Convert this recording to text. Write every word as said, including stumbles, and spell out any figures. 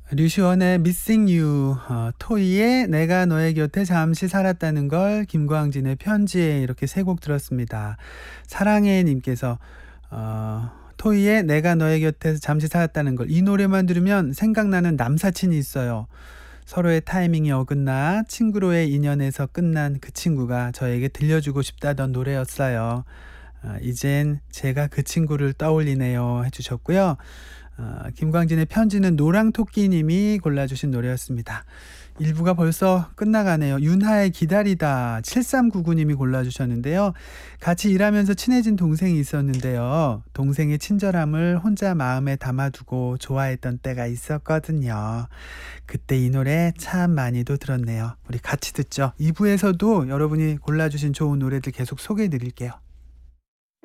류시원의 Missing You, 어, 토이의 내가 너의 곁에 잠시 살았다는 걸, 김광진의 편지에, 이렇게 세 곡 들었습니다. 사랑해 님께서 어, 토이의 내가 너의 곁에 잠시 살았다는 걸, 이 노래만 들으면 생각나는 남사친이 있어요. 서로의 타이밍이 어긋나 친구로의 인연에서 끝난 그 친구가 저에게 들려주고 싶다던 노래였어요. 아, 이젠 제가 그 친구를 떠올리네요 해주셨고요. 어, 김광진의 편지는 노랑토끼님이 골라주신 노래였습니다. 일 부가 벌써 끝나가네요. 윤하의 기다리다, 칠삼구구님이 골라주셨는데요. 같이 일하면서 친해진 동생이 있었는데요. 동생의 친절함을 혼자 마음에 담아두고 좋아했던 때가 있었거든요. 그때 이 노래 참 많이도 들었네요. 우리 같이 듣죠. 이 부에서도 여러분이 골라주신 좋은 노래들 계속 소개해 드릴게요.